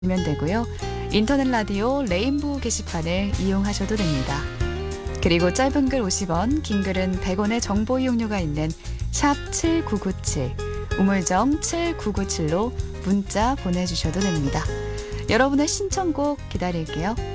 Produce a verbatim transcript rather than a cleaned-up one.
면 되고요. 인터넷 라디오 레인보우 게시판을 이용하셔도 됩니다. 그리고 짧은 글 오십 원, 긴 글은 백 원의 정보 이용료가 있는 샵 칠구구칠, 우물정 칠구구칠로 문자 보내주셔도 됩니다. 여러분의 신청곡 기다릴게요.